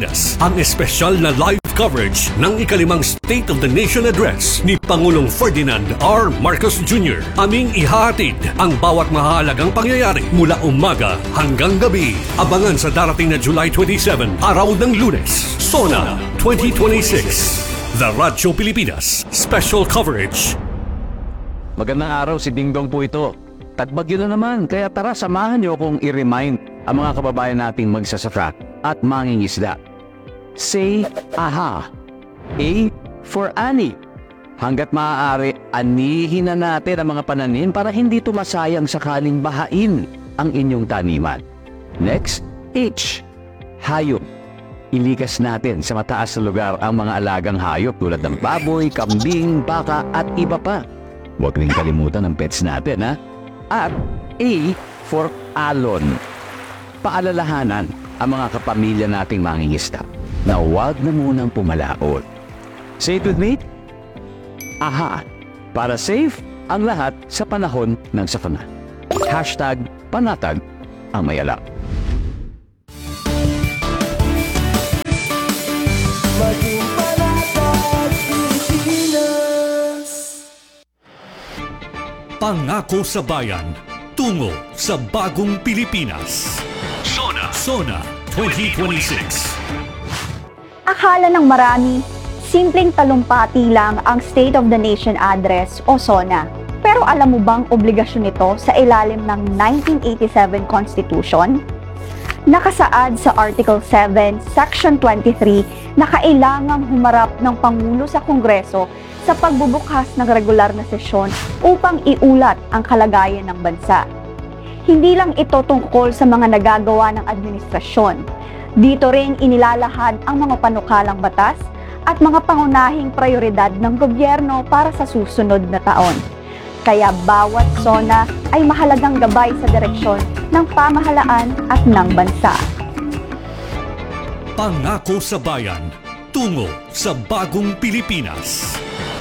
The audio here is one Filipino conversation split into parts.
Ang espesyal na live coverage ng ikalimang State of the Nation Address ni Pangulong Ferdinand R. Marcos Jr. Aming ihahatid ang bawat mahalagang pangyayari mula umaga hanggang gabi. Abangan sa darating na July 27, araw ng Lunes, SONA 2026. The Radyo Pilipinas Special Coverage. Magandang araw, si Dingdong po ito. Tagbagyo na naman, kaya tara samahan niyo kung i-remind ang mga kababayan nating magsasaka at mangingisda. Say aha. A for ani. Hanggat maaari, anihin na natin ang mga pananim para hindi tumasayang sakaling bahain ang inyong taniman. Next, H. Hayop. Ilikas natin sa mataas na lugar ang mga alagang hayop tulad ng baboy, kambing, baka at iba pa. Huwag rin kalimutan ang pets natin, ha? At A for alon. Paalalahanan ang mga kapamilya nating mangingisda na huwag na munang pumalaot. Say it with me. Aha, para safe ang lahat sa panahon ng sakuna. Hashtag panatag ang mayala. Maging panatag Pilipinas. Pangako sa bayan, tungo sa bagong Pilipinas. SONA 2026. Akala ng marami, simpleng talumpati lang ang State of the Nation Address o SONA. Pero alam mo bang obligasyon nito sa ilalim ng 1987 Constitution? Nakasaad sa Article 7, Section 23 na kailangang humarap ng Pangulo sa Kongreso sa pagbubukas ng regular na sesyon upang iulat ang kalagayan ng bansa. Hindi lang ito tungkol sa mga nagagawa ng administrasyon. Dito rin inilalahad ang mga panukalang batas at mga pangunahing prioridad ng gobyerno para sa susunod na taon. Kaya bawat SONA ay mahalagang gabay sa direksyon ng pamahalaan at ng bansa. Pangako sa bayan, tungo sa bagong Pilipinas.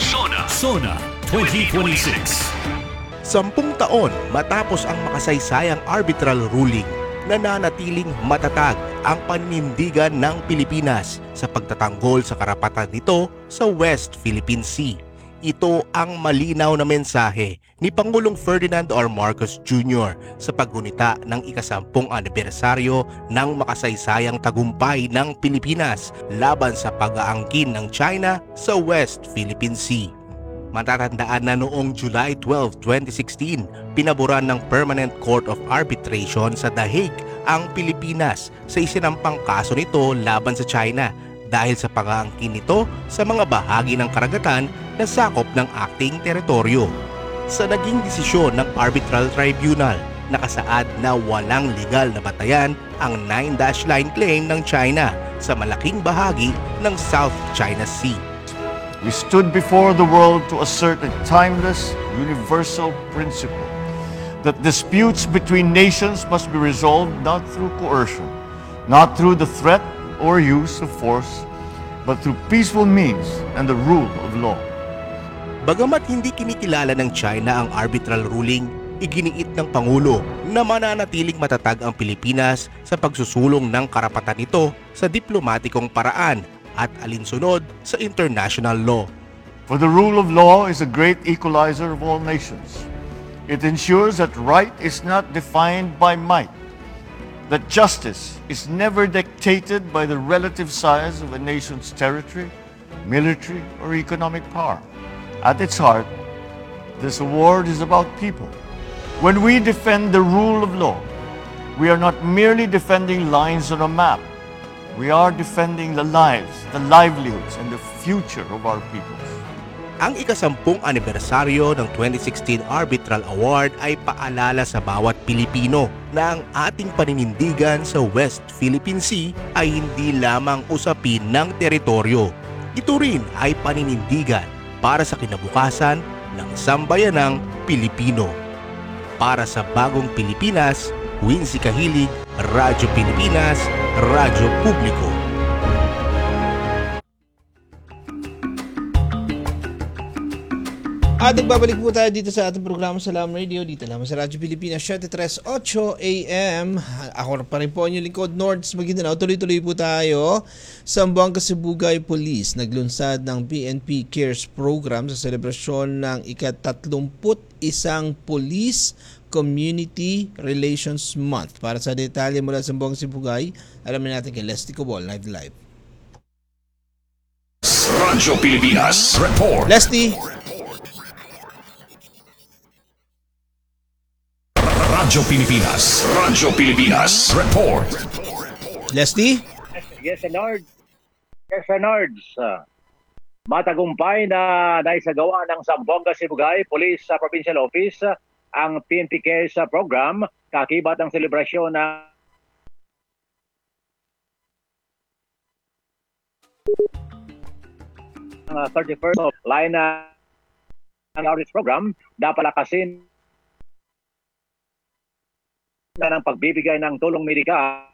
SONA 2026. 10 taon matapos ang makasaysayang arbitral ruling, nananatiling matatag ang paninindigan ng Pilipinas sa pagtatanggol sa karapatan nito sa West Philippine Sea. Ito ang malinaw na mensahe ni Pangulong Ferdinand R. Marcos Jr. sa paggunita ng ika-10 anibersaryo ng makasaysayang tagumpay ng Pilipinas laban sa pag-aangkin ng China sa West Philippine Sea. Matatandaan na noong July 12, 2016, pinaboran ng Permanent Court of Arbitration sa The Hague ang Pilipinas sa isinampang kaso nito laban sa China dahil sa pag-aangkin nito sa mga bahagi ng karagatan na sakop ng acting teritoryo. Sa naging desisyon ng Arbitral Tribunal, nakasaad na walang legal na batayan ang 9-dash line claim ng China sa malaking bahagi ng South China Sea. We stood before the world to assert a timeless, universal principle that disputes between nations must be resolved not through coercion, not through the threat or use of force, but through peaceful means and the rule of law. Bagamat hindi kinikilala ng China ang arbitral ruling, iginiit ng Pangulo na mananatiling matatag ang Pilipinas sa pagsusulong ng karapatan nito sa diplomatikong paraan at alinsunod sa international law. For the rule of law is a great equalizer of all nations. It ensures that right is not defined by might, that justice is never dictated by the relative size of a nation's territory, military, or economic power. At its heart, this award is about people. When we defend the rule of law, we are not merely defending lines on a map. We are defending the lives, the livelihoods, and the future of our peoples. Ang ika-10 anibersaryo ng 2016 Arbitral Award ay paalala sa bawat Pilipino na ang ating paninindigan sa West Philippine Sea ay hindi lamang usapin ng teritoryo. Ito rin ay paninindigan para sa kinabukasan ng sambayanang Pilipino. Para sa bagong Pilipinas, Wincy Kahilig, Radyo Pilipinas, Radyo Publiko. At nagbabalik po tayo dito sa ating programa Salam Radio, dito naman sa Radyo Pilipinas, 7:38 AM. Ako pa rin po ang inyong lingkod, Nords Maguindanao. Tuloy-tuloy po tayo. Zamboanga Sibugay Police naglunsad ng PNP Cares Program sa selebrasyon ng ika-31 Police Community Relations Month. Para sa detalye mula sa Zamboanga Sibugay, alamin natin kay Leslie Cobol, live. Radyo Pilipinas Report. Leslie! Radyo Pilipinas Report. Leslie? Yes, Nards. Matagumpay na naisagawa ng Zamboanga Sibugay Police Provincial Office ang PNP Cares program kakibat ang selebrasyon ng 31st of line ng outreach program na palakasin na ng pagbibigay ng tulong medikal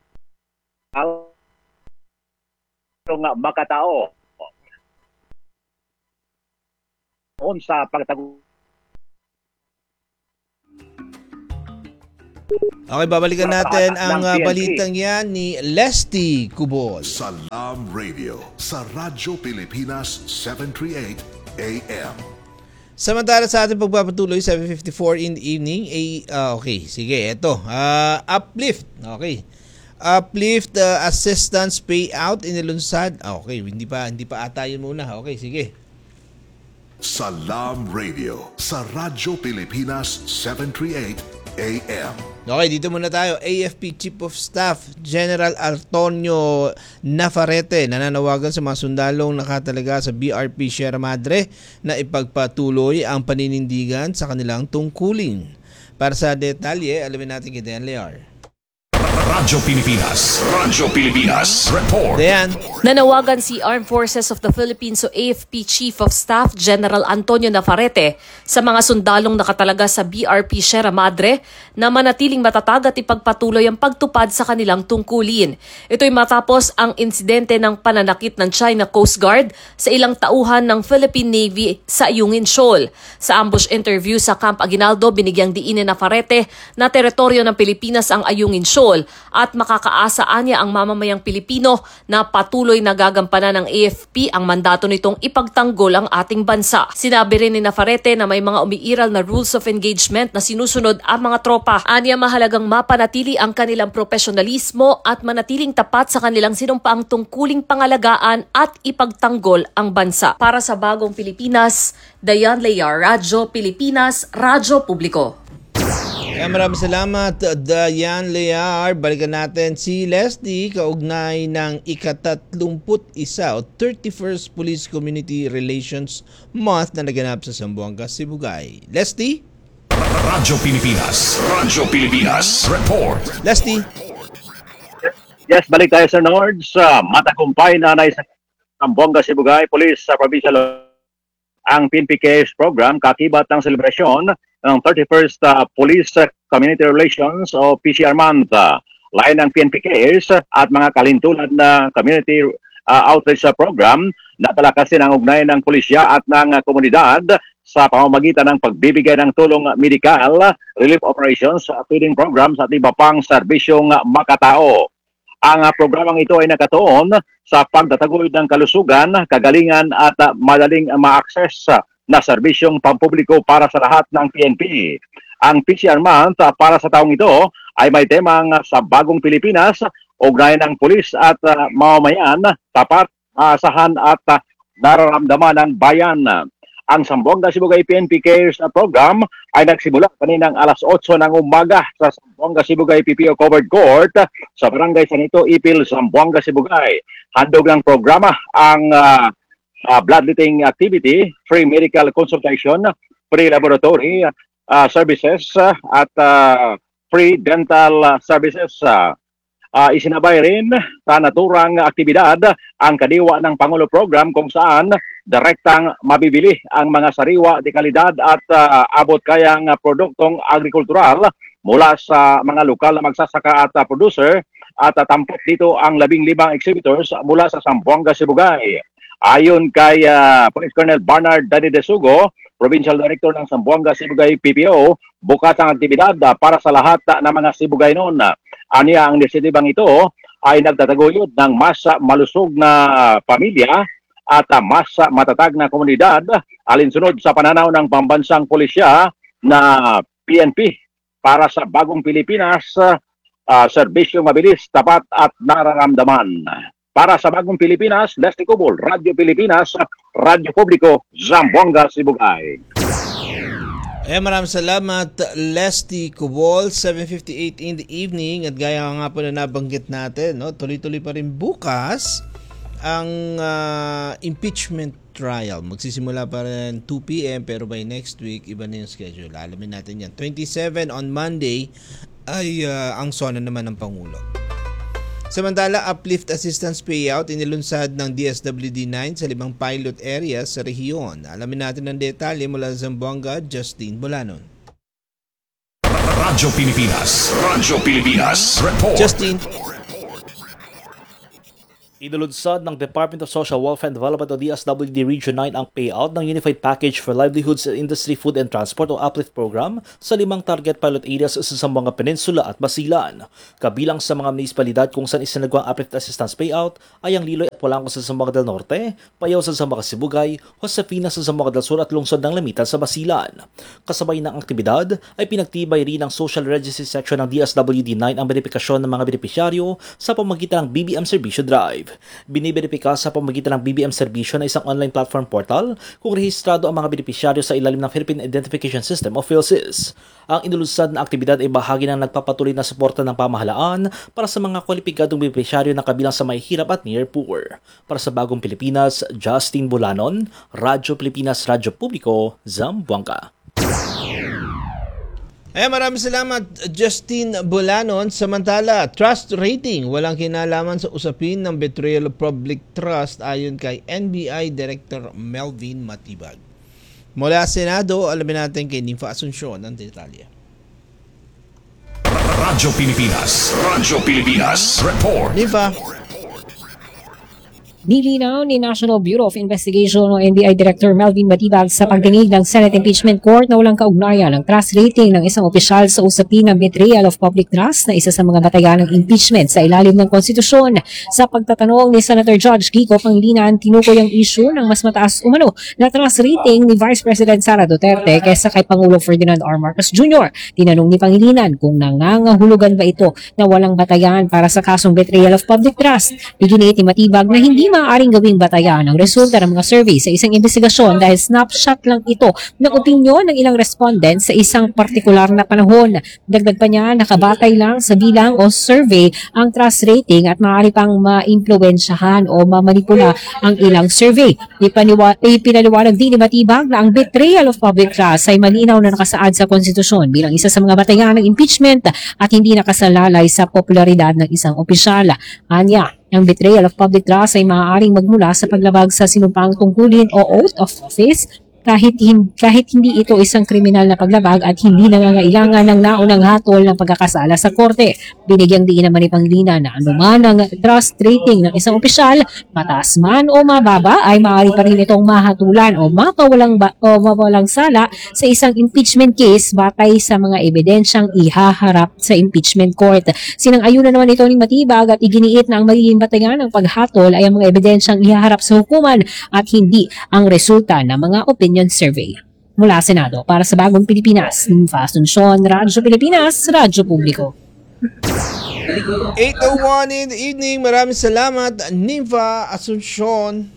ng makatao sa pagtagumpay. Okay, babalikan natin ang balitang yan ni Leslie Cubol. Salam Radio sa Radyo Pilipinas 738 AM. Samantala sa ating pagpapatuloy, 7:54 in the evening. Okay, sige, eto. Uplift. Okay. Uplift assistance payout inilunsad. Okay, hindi pa ata yun muna. Okay, sige. Salam Radio sa Radyo Pilipinas 738 AM. Okay, dito muna tayo. AFP Chief of Staff General Antonio Nafarrete nananawagan sa mga sundalong nakatalaga sa BRP Sierra Madre na ipagpatuloy ang paninindigan sa kanilang tungkulin. Para sa detalye, alamin natin kay Dan Lear. Radyo Pilipinas Report. Dayan. Nanawagan si Armed Forces of the Philippines o AFP Chief of Staff General Antonio Nafarrete sa mga sundalong nakatalaga sa BRP Sierra Madre na manatiling matatag at ipagpatuloy ang pagtupad sa kanilang tungkulin. Ito'y matapos ang insidente ng pananakit ng China Coast Guard sa ilang tauhan ng Philippine Navy sa Ayungin Shoal. Sa ambush interview sa Camp Aguinaldo, binigyang diin ni Nafarrete na teritoryo ng Pilipinas ang Ayungin Shoal at makakaasaan niya ang mamamayang Pilipino na patuloy na gagampanan ng AFP ang mandato nitong ipagtanggol ang ating bansa. Sinabi rin ni Nafarrete na may mga umiiral na rules of engagement na sinusunod ang mga tropa. Aniya mahalagang mapanatili ang kanilang profesionalismo at manatiling tapat sa kanilang sinumpaang tungkuling pangalagaan at ipagtanggol ang bansa. Para sa Bagong Pilipinas, Dayan Lear, Radyo Pilipinas, Radyo Publiko. Kaya maraming salamat, Dayan Lear. Balikan natin si Leslie kaugnay ng ika-31 o 31st Police Community Relations Month na naganap sa Zamboanga, Sibugay. Leslie? Radyo Pilipinas Report. Leslie? Yes, balik tayo sa Nords. Matagumpay na Zamboanga Sibugay Police Provincial ang PNP Cares program kakibat ng selebrasyon ng 31st Police Community Relations o PCR Month. Lain ng PNP Cares at mga kalintulad na community outreach program na palakasin ang ugnayan ng pulisya at ng komunidad sa pamamagitan ng pagbibigay ng tulong medikal, relief operations, feeding programs at iba pang serbisyong makatao. Ang programang ito ay nakatuon sa pagtataguyod ng kalusugan, kagalingan at madaling ma-access na serbisyong pampubliko para sa lahat ng PNP. Ang PCR Month para sa taong ito ay may temang sa Bagong Pilipinas, ugnayan ng pulis at mamamayan, tapat, maasahan at nararamdaman ng bayan. Ang Zamboanga Sibugay PNP Cares program ay nagsimula kaninang alas 8 ng umaga sa Zamboanga Sibugay PPO Covered Court sa Barangay Sanito Ipil, Zamboanga Sibugay. Handog ng programa ang bloodletting activity, free medical consultation, free laboratory services at free dental services. Isinabay rin sa naturang aktibidad ang kadiwa ng Pangulo Program kung saan direktang mabibili ang mga sariwa de kalidad at abot kayang produktong agrikultural mula sa mga lokal na magsasaka at producer at tampok dito ang 15 exhibitors mula sa Zamboanga Sibugay. Ayon kay Police Colonel Bernard Dani de Sugo, Provincial Director ng Zamboanga Sibugay PPO, bukas ang aktibidad para sa lahat ng mga Sibugay noon. Aniya ang inisitibang ito ay nagtataguyod ng mas malusog na pamilya at mas matatag na komunidad alinsunod sa pananaw ng pambansang pulisya na PNP para sa bagong Pilipinas, serbisyong mabilis, tapat at nararamdaman. Para sa bagong Pilipinas, Leslie Cobol, Radyo Pilipinas, Radyo Publiko, Zamboanga, Sibugay. Maraming salamat, Leslie Cobol, 7:58 in the evening. At gaya nga po na nabanggit natin, no, tuloy-tuloy pa rin bukas ang impeachment trial. Magsisimula pa rin 2 p.m. pero by next week, iba na yung schedule. Alamin natin yan. 27 on Monday ay ang SONA naman ng Pangulo. Samantala, uplift assistance payout inilunsad ng DSWD-9 sa 5 pilot areas sa rehiyon. Alamin natin ang detalye mula sa Zamboanga, Justin Bolanon. Radyo Pilipinas Report. Justin. Inulunsad ng Department of Social Welfare and Development o DSWD Region 9 ang payout ng Unified Package for Livelihoods and Industry, Food and Transport o UPLIFT program sa 5 target pilot areas sa Zamboanga Peninsula at Basilan. Kabilang sa mga munisipalidad kung saan isinagawa ang UPLIFT assistance payout ay ang Liloy at Polanco sa Zamboanga del Norte, Payaw sa Zamboanga Sibugay, Josefina sa Zamboanga del Sur at Lungsod ng Lamitan sa Basilan. Kasabay ng aktibidad ay pinagtibay rin ng Social Registry Section ng DSWD-9 ang verifikasyon ng mga benepisyaryo sa pamagitan ng BBM Serbisyo Drive. Biniberipika sa pamagitan ng BBM Serbisyo na isang online platform portal kung rehistrado ang mga benepisyaryo sa ilalim ng Philippine Identification System o PhilSys. Ang inulunsad na aktibidad ay bahagi ng nagpapatuloy na suporta ng pamahalaan para sa mga kwalipikadong benepisyaryo na kabilang sa may hirap at near poor. Para sa Bagong Pilipinas, Justin Bolanon, Radyo Pilipinas, Radyo Publiko, Zamboanga. Maraming salamat, Justin Bolanon. Samantala, trust rating walang kinalaman sa usapin ng betrayal of public trust ayon kay NBI Director Melvin Matibag. Mula Senado, alamin natin kay Nympha Asuncion ang detalye. Radyo Pilipinas Report. Nympha. Nilinaw ni National Bureau of Investigation o NBI Director Melvin Matibag sa pagdinig ng Senate Impeachment Court na walang kaugnayan ang trust rating ng isang opisyal sa usapin ng betrayal of public trust na isa sa mga batayan ng impeachment sa ilalim ng konstitusyon. Sa pagtatanong ni Senator Judge Kiko Pangilinan, tinukoy ang issue ng mas mataas umano na trust rating ni Vice President Sara Duterte kaysa kay Pangulo Ferdinand R. Marcos Jr. Tinanong ni Pangilinan kung nangangahulugan ba ito na walang batayan para sa kasong betrayal of public trust. Iginiit ni Matibag na hindi maaaring gawing batayan ang resulta ng mga survey sa isang investigasyon dahil snapshot lang ito ng opinyon ng ilang respondents sa isang partikular na panahon. Dagdag pa niya, nakabatay lang sa bilang o survey ang trust rating at maaari pang ma-impluwensyahan o mamanipula ang ilang survey. Ipinaliwanag din ni Matibag na ang betrayal of public trust ay malinaw na nakasaad sa konstitusyon bilang isa sa mga batayan ng impeachment at hindi nakasalalay sa popularidad ng isang opisyal. Anya, ang betrayal of public trust ay maaaring magmula sa paglabag sa sinumpang tungkulin o oath of office kahit hindi ito isang kriminal na paglabag at hindi nangangailangan ng naunang hatol ng pagkakasala sa korte. Binigyang diin naman ni Pangilinan na anuman ang trust rating ng isang opisyal, mataas man o mababa, ay maaari pa rin itong mahatulan o mawalang sala sa isang impeachment case batay sa mga ebidensyang ihaharap sa impeachment court. Sinang-ayunan naman ito ni Matibag at iginiit na ang magiging batayan ng paghatol ay ang mga ebidensyang ihaharap sa hukuman at hindi ang resulta ng mga opinion survey. Mula Senado, para sa Bagong Pilipinas, Nympha Asuncion, Radyo Pilipinas, Radyo Publiko. 8:01 in the evening. Maraming salamat, Nympha Asuncion.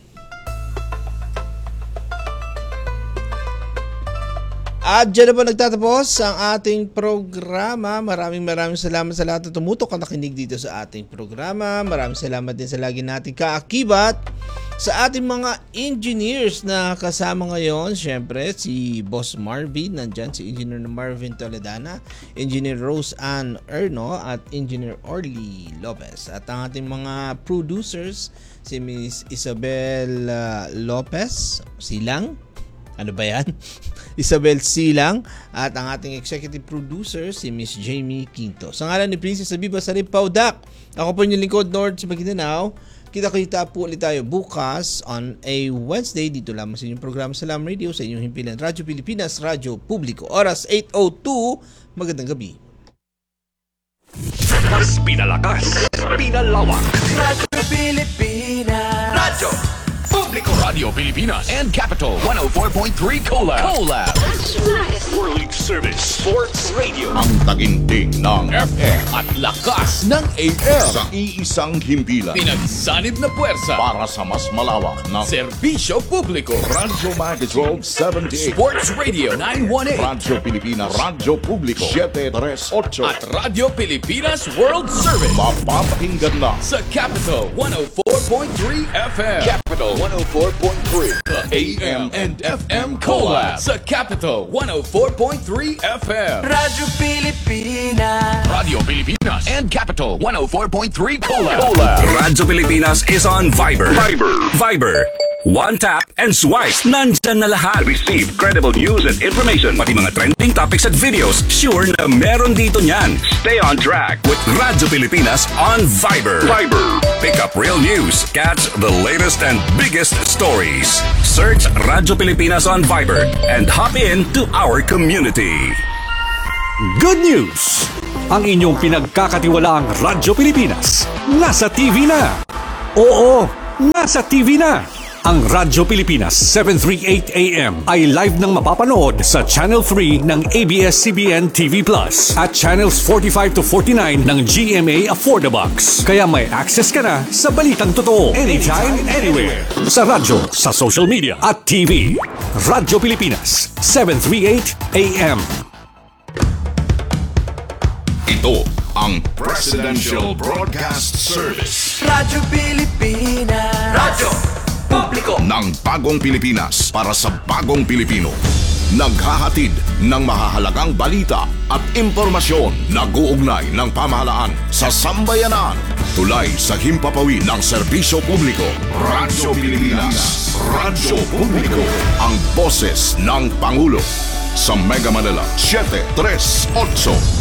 At dyan na po nagtatapos ang ating programa. Maraming salamat sa lahat na tumutok at nakinig dito sa ating programa. Maraming salamat din sa lagi nating kaakibat sa ating mga engineers na kasama ngayon. Siyempre, si Boss Marvin, nandyan si Engineer Marvin Toledana, Engineer Rose Ann Erno, at Engineer Orly Lopez. At ang ating mga producers, si Miss Isabel Lopez Silang. Ano ba yan? Isabel Silang. At ang ating executive producer, si Miss Jamie Quinto. Sa ngalan ni Princess Abiba Sarip Paudak, ako po yung lingkod Nord sa Maguindanao. Kita-kita po ulit tayo bukas on a Wednesday dito lamang sa inyong programa Salam Radio sa inyong himpilan Radyo Pilipinas, Radyo Publiko. Oras 8:02. Magandang gabi. Mas pinalakas, pinalawak. Radyo Pilipinas. Radyo Publiko, Radio Pilipinas and Capital 104.3 Collab. World Service Sports Radio. Ang taginting ng FM At lakas ng AM. sa iisang himpilan Pinagsanib na puwersa. para sa mas malawak na Serbisyo Publiko. Radyo Magazine 78, Sports Radio 918. Radyo Pilipinas, Radyo Publiko 738. At Radio Pilipinas World Service. Mapapakinggan na Sa Capital 104.3 FM. Capital 104.3. The AM and FM Collab. Sa Capital 104.3 FM. Radyo Pilipinas. Radio Pilipinas and Capital 104.3 Collab. Radyo Pilipinas is on Viber. Viber. One tap and swipe. Nandyan na lahat. Receive credible news and information. Pati mga trending topics at videos. Sure na meron dito niyan. Stay on track with Radyo Pilipinas on Viber. Pick up real news. Catch the latest and biggest stories. Search Radyo Pilipinas on Viber and hop in to our community. Good news! Ang inyong pinagkakatiwalaang Radyo Pilipinas nasa TV na. Oo, nasa TV na. Ang Radyo Pilipinas 738 AM ay live nang mapapanood sa Channel 3 ng ABS-CBN TV Plus at Channels 45 to 49 ng GMA Affordabox. Kaya may access ka na sa balitang totoo anytime, anywhere. Sa radyo, sa social media at TV. Radyo Pilipinas 738 AM. ito ang Presidential Broadcast Service Radyo Pilipinas. Radyo Publiko ng bagong Pilipinas para sa bagong Pilipino. Naghahatid ng mahahalagang balita at impormasyon na guugnay ng pamahalaan sa sambayanan. Tulay sa himpapawid ng serbisyo publiko. Radyo Pilipinas. Radyo Publiko. Ang boses ng Pangulo. Sa Mega Manila 738.